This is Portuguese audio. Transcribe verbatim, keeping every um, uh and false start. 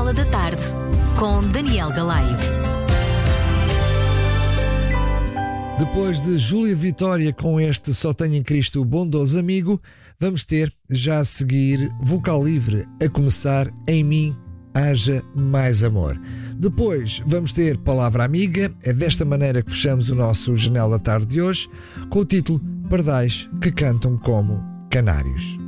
Janela da Tarde, com Daniel Galaio. Depois de Júlia Vitória com este Só Tenho em Cristo o Bondoso Amigo, vamos ter já a seguir Vocal Livre, a começar Em Mim Haja Mais Amor. Depois vamos ter Palavra Amiga. É desta maneira que fechamos o nosso Janela da Tarde de hoje, com o título Pardais que Cantam Como Canários.